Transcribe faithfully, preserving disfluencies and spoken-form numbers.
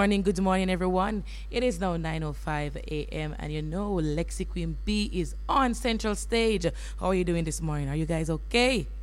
morning, good morning, everyone. It is now nine oh five a m and you know Lexi Queen B is on Central Stage. How are you doing this morning? Are you guys okay?